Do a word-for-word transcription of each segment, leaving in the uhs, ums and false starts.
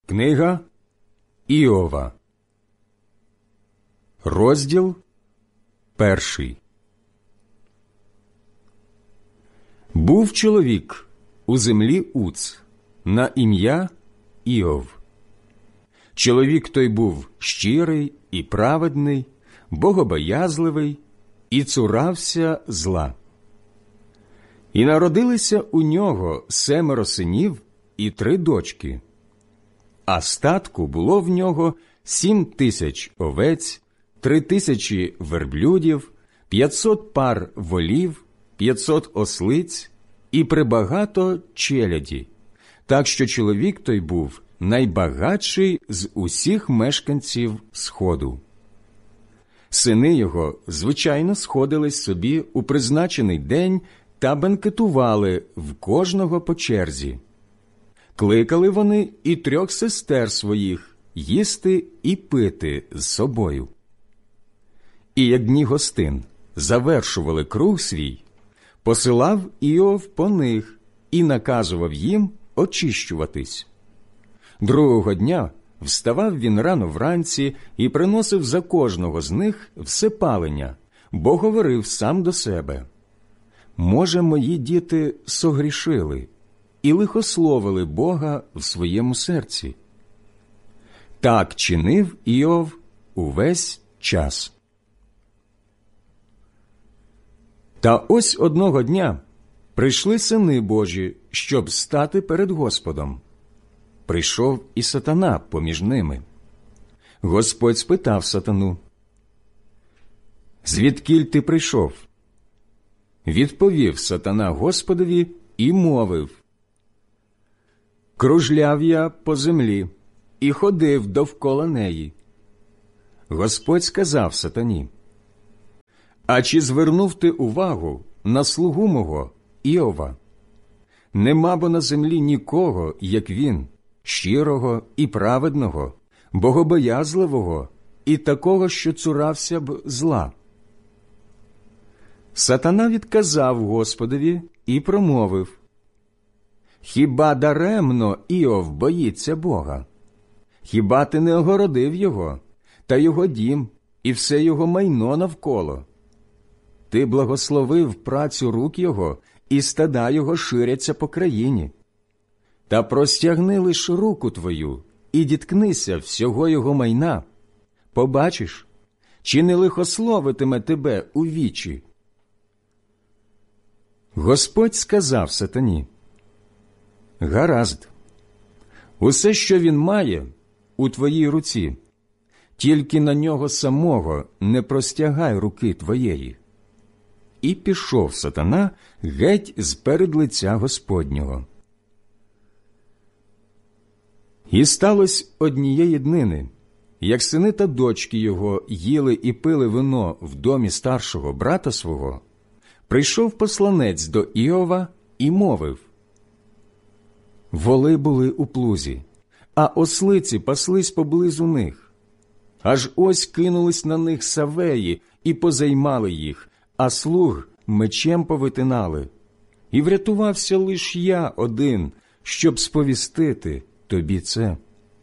Книга Іова, розділ перший. Був чоловік у землі Уц на ім'я Іов. Чоловік той був щирий і праведний, богобоязливий і цурався зла. І народилися у нього семеро синів і три дочки. А статку було в нього сім тисяч овець, три тисячі верблюдів, п'ятсот пар волів, п'ятсот ослиць і пребагато челяді, так що чоловік той був найбагатший з усіх мешканців Сходу. Сини його, звичайно, сходились собі у призначений день та бенкетували в кожного по черзі. Кликали вони і трьох сестер своїх їсти і пити з собою. І як дні гостин завершували круг свій, посилав Іов по них і наказував їм очищуватись. Другого дня вставав він рано вранці і приносив за кожного з них всепалення, бо говорив сам до себе: «Може, мої діти согрішили і лихословили Бога в своєму серці». Так чинив Іов увесь час. Та ось одного дня прийшли сини Божі, щоб стати перед Господом. Прийшов і сатана поміж ними. Господь спитав сатану: «Звідкіль ти прийшов?» Відповів сатана Господові і мовив: «Кружляв я по землі і ходив довкола неї». Господь сказав сатані: «А чи звернув ти увагу на слугу мого Іова? Нема бо на землі нікого, як він, щирого і праведного, богобоязливого і такого, що цурався б зла». Сатана відказав Господові і промовив: «Хіба даремно Іов боїться Бога? Хіба ти не огородив його, та його дім, і все його майно навколо? Ти благословив працю рук його, і стада його ширяться по країні. Та простягни лиш руку твою і діткнися всього його майна. Побачиш, чи не лихословитиме тебе у вічі». Господь сказав сатані: «Гаразд, усе, що він має, у твоїй руці, тільки на нього самого не простягай руки твоєї». І пішов сатана геть з перед лиця Господнього. І сталось однієї днини, як сини та дочки його їли і пили вино в домі старшого брата свого, прийшов посланець до Іова і мовив: «Воли були у плузі, а ослиці паслись поблизу них. Аж ось кинулись на них савеї і позаймали їх, а слуг мечем повитинали. І врятувався лиш я один, щоб сповістити тобі це».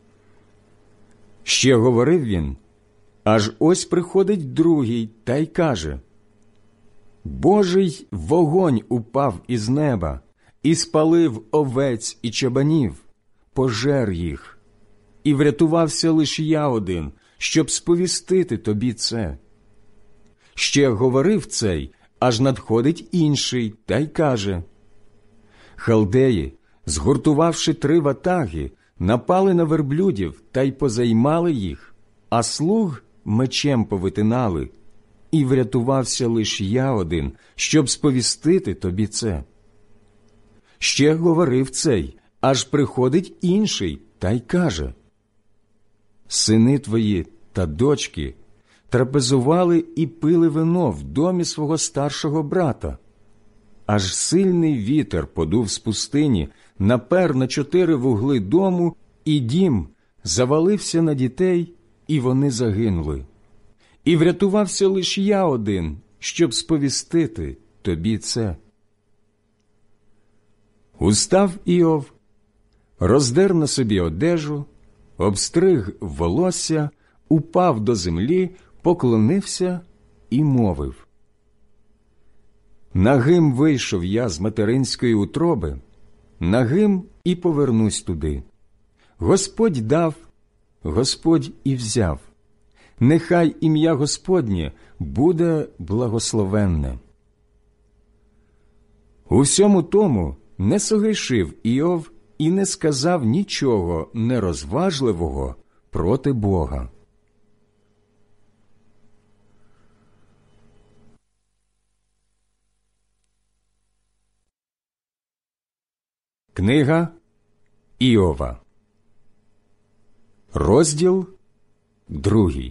Ще говорив він, аж ось приходить другий та й каже: «Божий вогонь упав із неба і спалив овець і чабанів, пожер їх. І врятувався лиш я один, щоб сповістити тобі це». Ще говорив цей, аж надходить інший та й каже: «Халдеї, згуртувавши три ватаги, напали на верблюдів та й позаймали їх, а слуг мечем повитинали. І врятувався лиш я один, щоб сповістити тобі це». Ще говорив цей, аж приходить інший та й каже: «Сини твої та дочки трапезували і пили вино в домі свого старшого брата. Аж сильний вітер подув з пустині, напер на чотири вугли дому, і дім завалився на дітей, і вони загинули. І врятувався лиш я один, щоб сповістити тобі це». Устав Іов, роздер на собі одежу, обстриг волосся, упав до землі, поклонився і мовив: «Нагим вийшов я з материнської утроби, нагим і повернусь туди. Господь дав, Господь і взяв. Нехай ім'я Господнє буде благословенне». У всьому тому не согрішив Іов і не сказав нічого нерозважливого проти Бога. Книга Іова, розділ другий.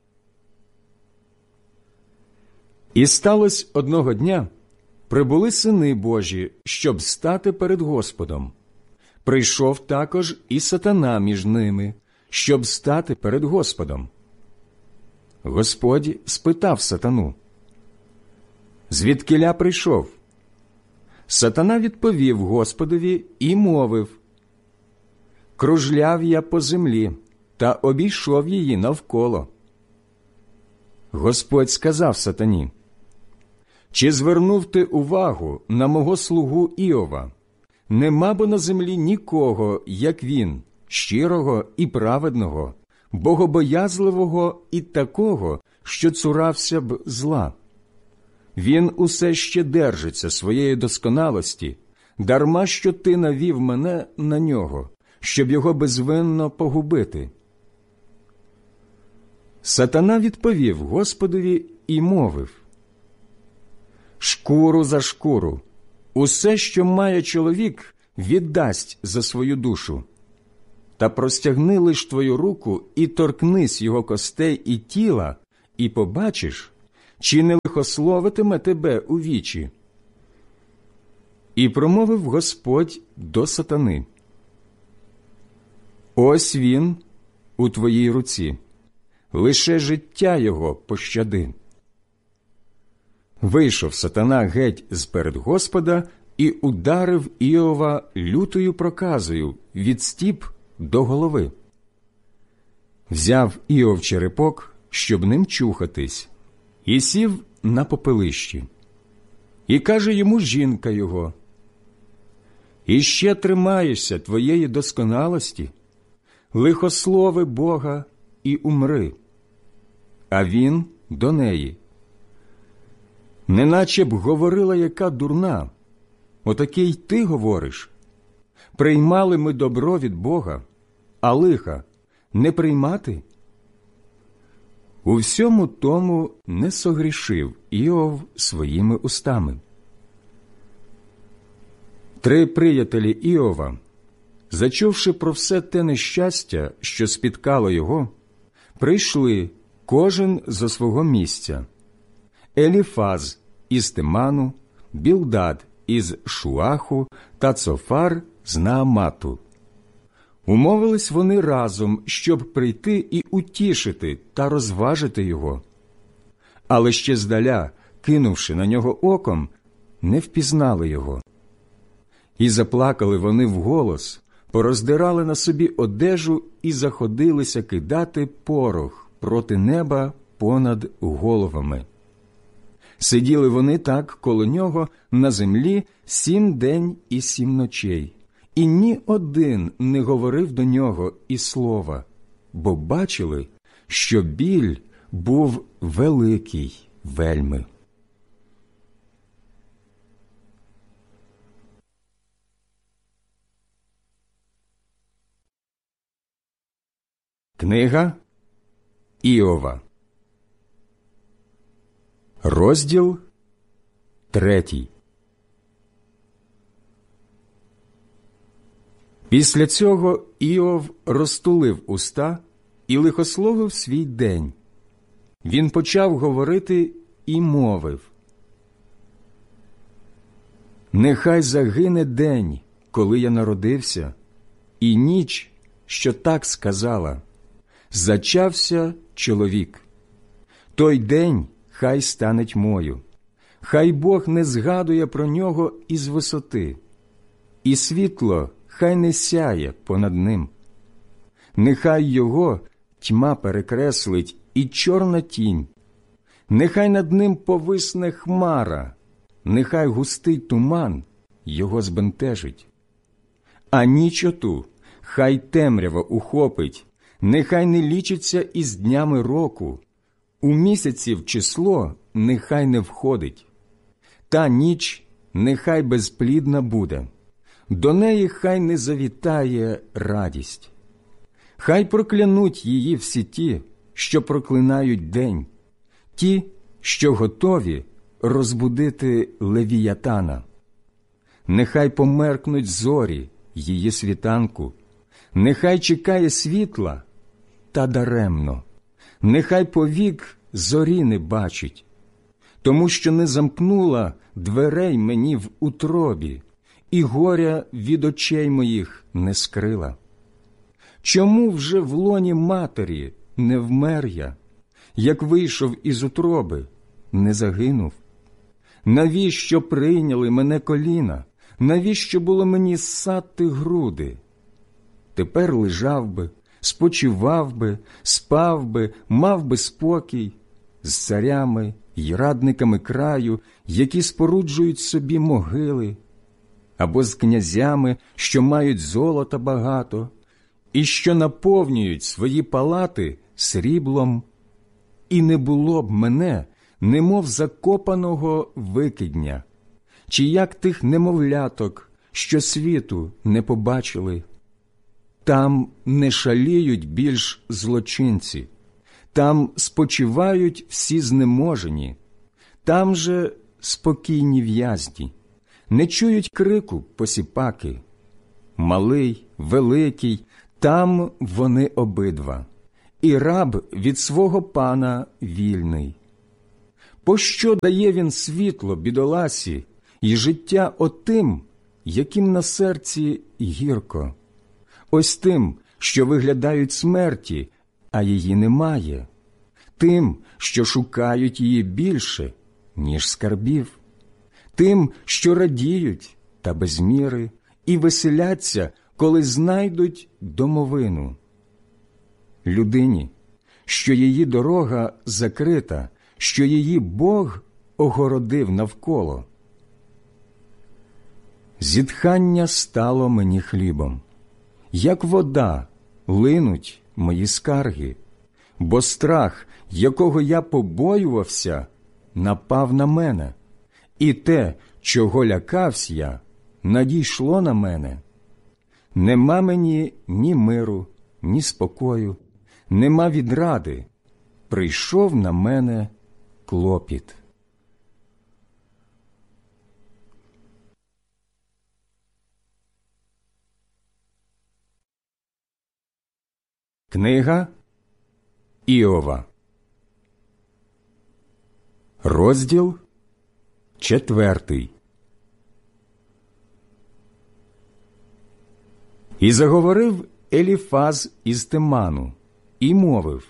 І сталося одного дня, прибули сини Божі, щоб стати перед Господом. Прийшов також і сатана між ними, щоб стати перед Господом. Господь спитав сатану: «Звідкіля прийшов?» Сатана відповів Господові і мовив: «Кружляв я по землі та обійшов її навколо». Господь сказав сатані: «Чи звернув ти увагу на мого слугу Іова? Нема бо на землі нікого, як він, щирого і праведного, богобоязливого і такого, що цурався б зла. Він усе ще держиться своєї досконалості, дарма що ти навів мене на нього, щоб його безвинно погубити». Сатана відповів Господові і мовив: «Шкуру за шкуру, усе, що має чоловік, віддасть за свою душу. Та простягни лиш твою руку і торкнись його костей і тіла, і побачиш, чи не лихословитиме тебе у вічі». І промовив Господь до сатани: «Ось він у твоїй руці, лише життя його пощади». Вийшов сатана геть з-перед Господа і ударив Іова лютою проказою від стіп до голови. Взяв Іов черепок, щоб ним чухатись, і сів на попелищі. І каже йому жінка його: «Іще тримаєшся твоєї досконалості? Лихослови Бога і умри». А він до неї: «Неначе б говорила яка дурна, отаке й ти говориш. Приймали ми добро від Бога, а лиха не приймати?» У всьому тому не согрішив Іов своїми устами. Три приятелі Іова, зачувши про все те нещастя, що спіткало його, прийшли кожен зо свого місця: Еліфаз із Теману, Білдад із Шуаху та Цофар з Наамату. Умовились вони разом, щоб прийти і утішити та розважити його. Але ще здаля, кинувши на нього оком, не впізнали його. І заплакали вони вголос, пороздирали на собі одежу і заходилися кидати порох проти неба понад головами. Сиділи вони так коло нього на землі сім день і сім ночей, і ні один не говорив до нього і слова, бо бачили, що біль був великий вельми. Книга Іова, розділ третій. Після цього Іов розтулив уста і лихословив свій день. Він почав говорити і мовив: «Нехай загине день, коли я народився, і ніч, що так сказала: зачався чоловік. Той день хай стане тьмою, хай Бог не згадує про нього із висоти, і світло хай не сяє понад ним. нехай його тьма перекреслить і чорна тінь, нехай над ним повисне хмара, нехай густий туман його збентежить. А ніч оту хай темрява ухопить, нехай не лічиться із днями року, у місяців число нехай не входить. Та ніч нехай безплідна буде, до неї хай не завітає радість. Хай проклянуть її всі ті, що проклинають день, ті, що готові розбудити Левіятана. Нехай померкнуть зорі її світанку, нехай чекає світла, та даремно, нехай повік зорі не бачить, тому що не замкнула дверей мені в утробі, і горя від очей моїх не скрила. Чому вже в лоні матері не вмер я, як вийшов із утроби, не загинув? Навіщо прийняли мене коліна? Навіщо було мені ссати груди? Тепер лежав би, спочивав би, спав би, мав би спокій з царями й радниками краю, які споруджують собі могили, або з князями, що мають золота багато, і що наповнюють свої палати сріблом, і не було б мене, немов закопаного викидня, чи як тих немовляток, що світу не побачили. Там не шаліють більш злочинці, там спочивають всі знеможені, там же спокійні в'язні, не чують крику посіпаки. Малий, великий, там вони обидва, і раб від свого пана вільний. Пощо дає він світло бідоласі і життя отим, яким на серці гірко? Ось тим, що виглядають смерті, а її немає, тим, що шукають її більше, ніж скарбів, тим, що радіють та без міри і веселяться, коли знайдуть домовину. Людині, що її дорога закрита, що її Бог огородив навколо. Зітхання стало мені хлібом, як вода линуть мої скарги, бо страх, якого я побоювався, напав на мене, і те, чого лякався я, надійшло на мене. Нема мені ні миру, ні спокою, нема відради, прийшов на мене клопіт. Книга Іова, розділ четвертий. І заговорив Еліфаз із Теману, і мовив: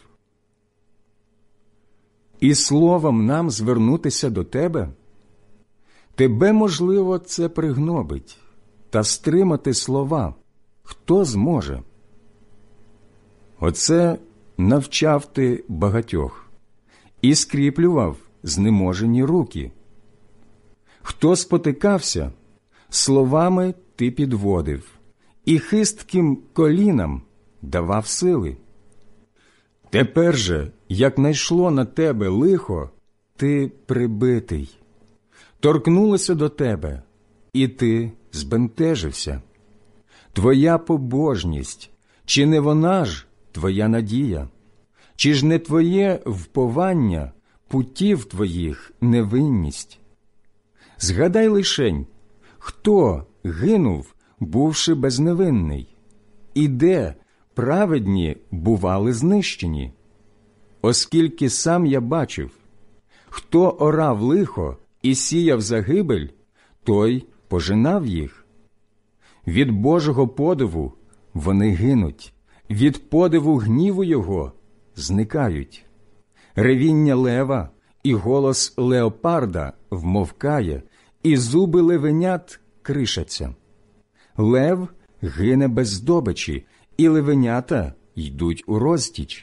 «І словом нам звернутися до тебе? Тебе, можливо, це пригнобить, та стримати слова хто зможе? Оце навчав ти багатьох, і скріплював знеможені руки. Хто спотикався, словами ти підводив, і хистким колінам давав сили. Тепер же, як найшло на тебе лихо, ти прибитий. Торкнулося до тебе, і ти збентежився. Твоя побожність, чи не вона ж твоя надія? Чи ж не твоє вповання путів твоїх невинність? Згадай лишень, хто гинув, бувши безневинний, і де праведні бували знищені? Оскільки сам я бачив, хто орав лихо і сіяв загибель, той пожинав їх. Від Божого подиву вони гинуть, від подиву гніву його зникають. Ревіння лева і голос леопарда вмовкає, і зуби левенят кришаться. Лев гине без здобичі, і левенята йдуть у розтіч.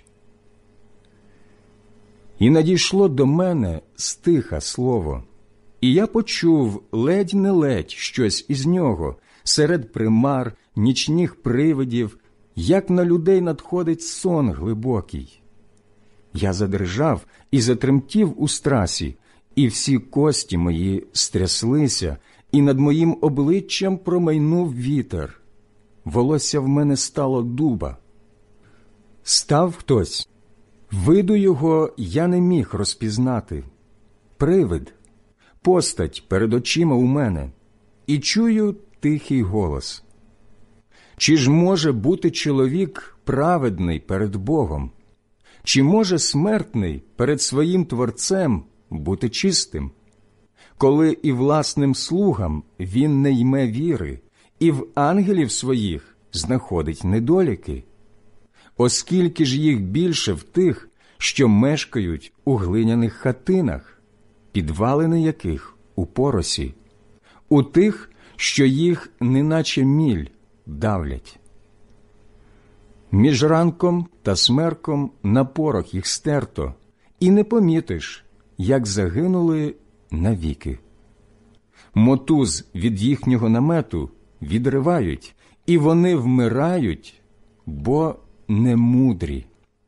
І надійшло до мене стиха слово, і я почув ледь не ледь щось із нього, серед примар, нічних привидів, як на людей надходить сон глибокий. Я задрижав і затремтів у страсі, і всі кості мої стряслися, і над моїм обличчям промайнув вітер. Волосся в мене стало дуба. Став хтось. Виду його я не міг розпізнати. Привид, постать перед очима у мене, і чую тихий голос. Чи ж може бути чоловік праведний перед Богом? Чи може смертний перед своїм Творцем бути чистим? Коли і власним слугам він не йме віри, і в ангелів своїх знаходить недоліки? Оскільки ж їх більше в тих, що мешкають у глиняних хатинах, підвалини яких у поросі, у тих, що їх неначе міль давлять. Між ранком та смерком на порох їх стерто, і не помітиш, як загинули навіки. Мотуз від їхнього намету відривають, і вони вмирають, бо не мудрі.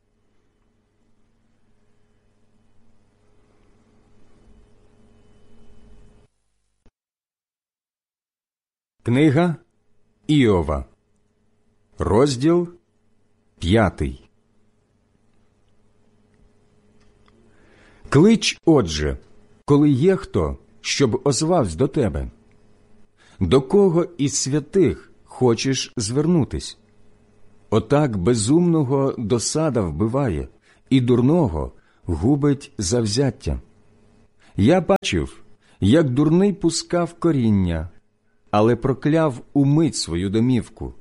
Книга Іова, розділ п'ятий. Клич, отже, коли є хто, щоб озвався до тебе. До кого із святих хочеш звернутись? Отак безумного досада вбиває, і дурного губить завзяття. Я бачив, як дурний пускав коріння, але прокляв умить свою домівку.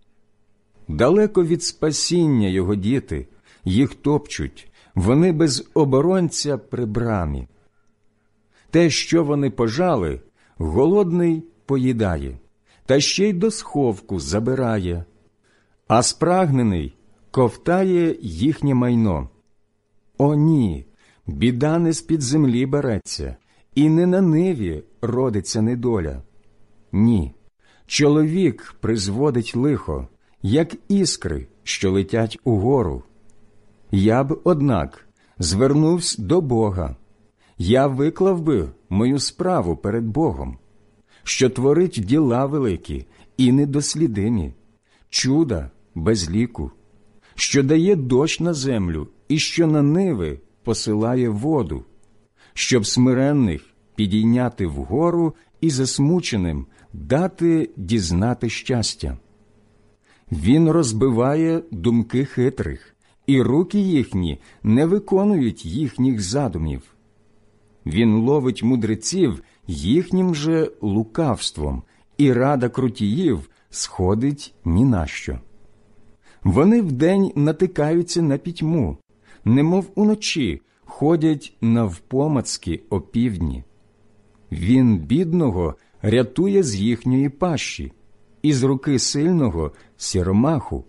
Далеко від спасіння його діти, їх топчуть, вони без оборонця при брамі. Те, що вони пожали, голодний поїдає, та ще й до сховку забирає, а спрагнений ковтає їхнє майно. О ні, біда не з-під землі береться, і не на ниві родиться недоля. Ні, чоловік призводить лихо, як іскри, що летять угору. Я б, однак, звернувся до Бога. Я виклав би мою справу перед Богом, що творить діла великі і недослідимі, чуда без ліку, що дає дощ на землю і що на ниви посилає воду, щоб смиренних підійняти вгору і засмученим дати дізнати щастя. Він розбиває думки хитрих, і руки їхні не виконують їхніх задумів. Він ловить мудреців їхнім же лукавством, і рада крутіїв сходить ні на що. Вони вдень натикаються на пітьму, немов уночі ходять навпомацки опівдні. Він бідного рятує з їхньої пащі, і з руки сильного – сіромаху.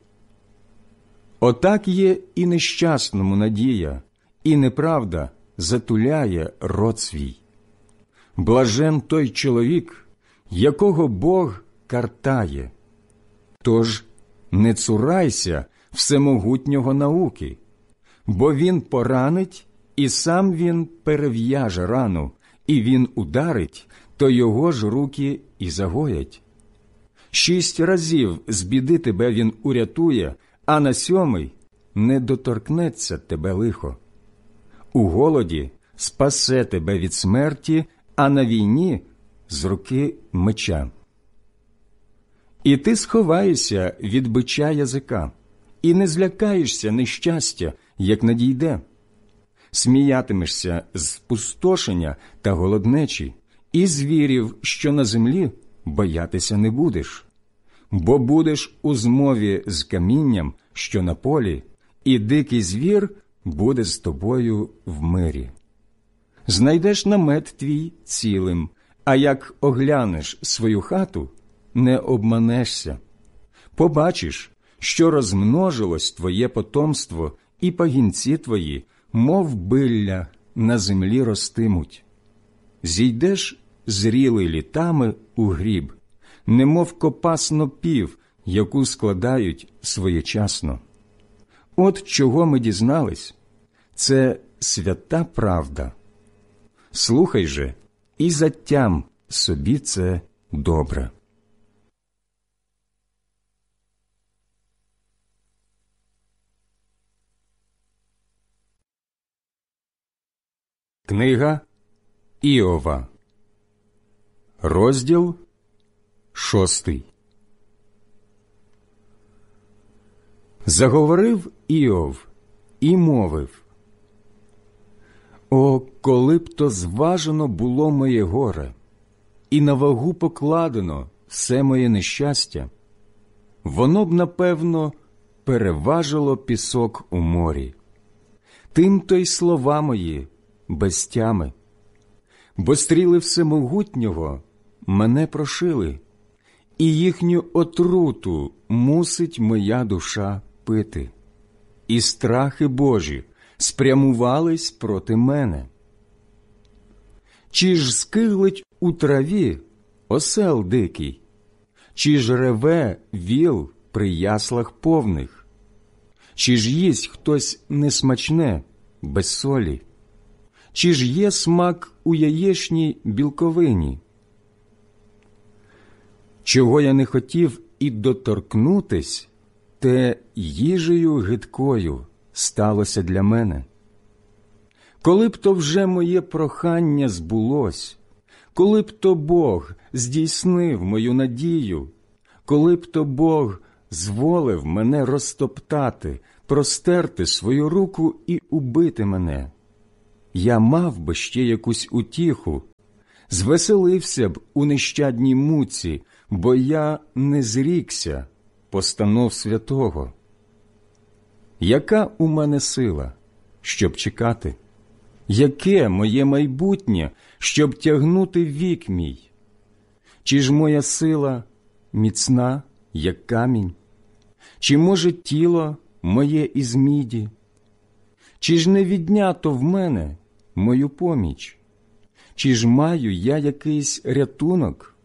Отак є і нещасному надія, і неправда затуляє рот свій. Блажен той чоловік, якого Бог картає. Тож не цурайся всемогутнього науки, бо він поранить, і сам він перев'яже рану, і він ударить, то його ж руки і загоять. Шість разів з біди тебе він урятує, а на сьомий не доторкнеться тебе лихо. У голоді спасе тебе від смерті, а на війні – з руки меча. І ти сховаєшся від бича язика, і не злякаєшся нещастя, як надійде. Сміятимешся з спустошення та голоднечі, і звірів, що на землі, боятися не будеш. Бо будеш у змові з камінням, що на полі, і дикий звір буде з тобою в мирі. Знайдеш намет твій цілим, а як оглянеш свою хату, не обманешся. Побачиш, що розмножилось твоє потомство, і пагінці твої, мов билля, на землі ростимуть. Зійдеш зрілий літами у гріб, немов копа снопів, яку складають своєчасно. От чого ми дізнались – це свята правда. Слухай же і затям собі це добре. Книга Іова, розділ шостий. Заговорив Іов і мовив: «О, коли б то зважено було моє горе, і на вагу покладено все моє нещастя, воно б, напевно, переважило пісок у морі. Тим-то й слова мої без тями. Бо стріли всемогутнього мене прошили, і їхню отруту мусить моя душа пити. І страхи Божі спрямувались проти мене. Чи ж скиглить у траві осел дикий, чи ж реве віл при яслах повних, чи ж їсть хтось несмачне без солі, чи ж є смак у яєчній білковині? Чого я не хотів і доторкнутись, те їжею гидкою сталося для мене. Коли б то вже моє прохання збулось, коли б то Бог здійснив мою надію, коли б то Бог зволив мене розтоптати, простерти свою руку і убити мене, я мав би ще якусь утіху, звеселився б у нещадній муці, бо я не зрікся постанов святого. Яка у мене сила, щоб чекати? Яке моє майбутнє, щоб тягнути вік мій? Чи ж моя сила міцна, як камінь? Чи, може, тіло моє із міді? Чи ж не віднято в мене мою поміч? Чи ж маю я якийсь рятунок?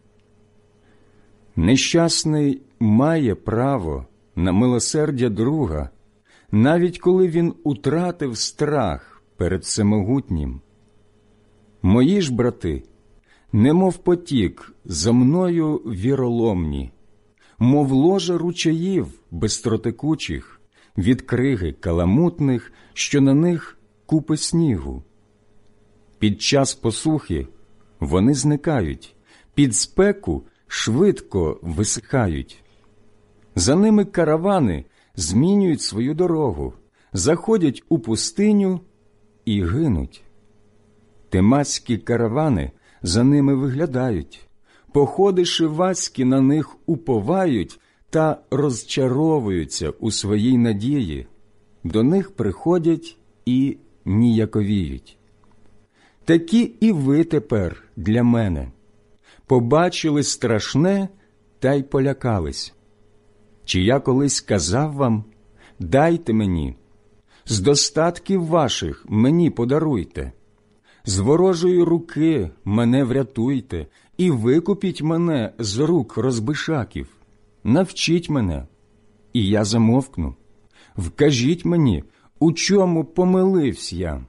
Нещасний має право на милосердя друга, навіть коли він утратив страх перед всемогутнім. Мої ж брати, немов потік, за мною віроломні, мов ложа ручаїв бистротекучих, від криги каламутних, що на них купи снігу. Під час посухи вони зникають, під спеку швидко висихають. За ними каравани змінюють свою дорогу, заходять у пустиню і гинуть. Темацькі каравани за ними виглядають, походи шивацькі на них уповають та розчаровуються у своїй надії, до них приходять і ніяковіють. Такі і ви тепер для мене. Побачили страшне та й полякались. Чи я колись казав вам: дайте мені, з достатків ваших мені подаруйте, з ворожої руки мене врятуйте і викупіть мене з рук розбишаків, навчіть мене, і я замовкну, вкажіть мені, у чому помилився я.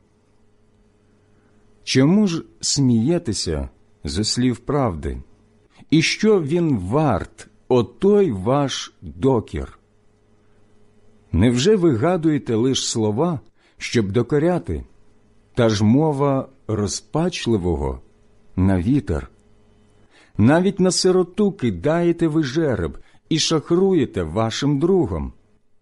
Чому ж смієтеся зі слів правди? І що він варт, отой ваш докір? Невже вигадуєте лиш слова, щоб докоряти, та ж мова розпачливого на вітер? Навіть на сироту кидаєте ви жереб і шахруєте вашим другом.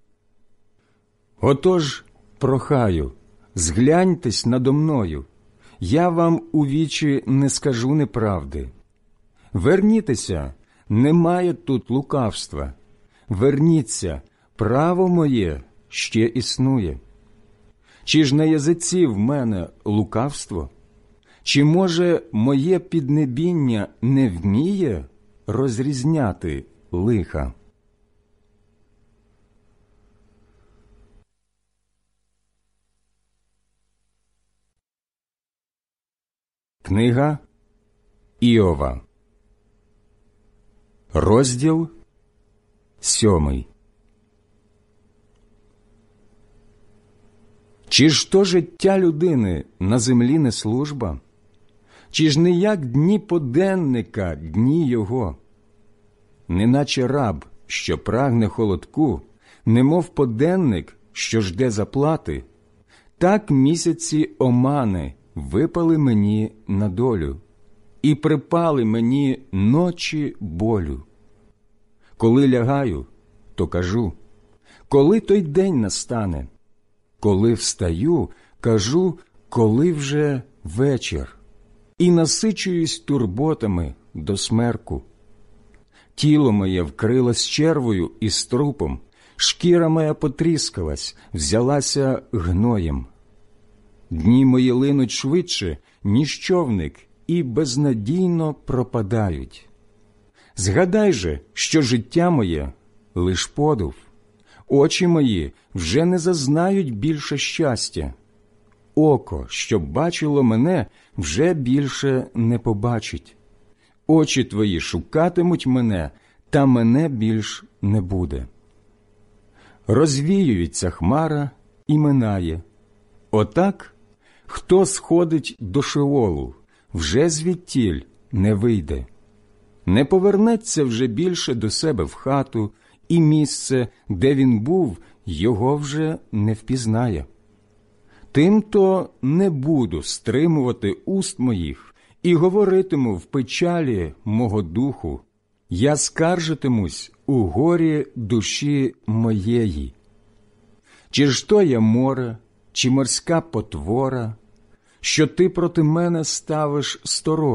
Отож, прохаю, згляньтесь надо мною, я вам у вічі не скажу неправди. Вернітеся, немає тут лукавства. Верніться, право моє ще існує. Чи ж на язиці в мене лукавство? Чи, може, моє піднебіння не вміє розрізняти лиха? Книга Іова, розділ сьомий. Чи ж то життя людини на землі не служба? Чи ж не як дні поденника дні його? Неначе раб, що прагне холодку, немов поденник, що жде заплати, так місяці омани випали мені на долю, і припали мені ночі болю. Коли лягаю, то кажу, коли той день настане? Коли встаю, кажу, коли вже вечір, і насичуюсь турботами до смерку. Тіло моє вкрилось червою і струпом, шкіра моя потріскалась, взялася гноєм. Дні мої линуть швидше, ніж човник, і безнадійно пропадають. Згадай же, що життя моє – лиш подув. Очі мої вже не зазнають більше щастя. Око, що бачило мене, вже більше не побачить. Очі твої шукатимуть мене, та мене більш не буде. Розвіюється хмара і минає. Отак, хто сходить до Шеолу, вже звідтіль не вийде. Не повернеться вже більше до себе в хату, і місце, де він був, його вже не впізнає. Тим-то не буду стримувати уст моїх і говоритиму в печалі мого духу. Я скаржитимусь у горі душі моєї. Чи ж то є море, чи морська потвора, що ти проти мене ставиш сторожу?